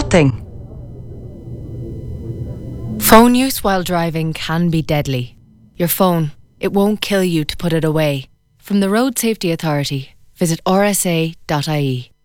Nothing. Phone use while driving can be deadly. Your phone, it won't kill you to put it away. From the Road Safety Authority, visit rsa.ie.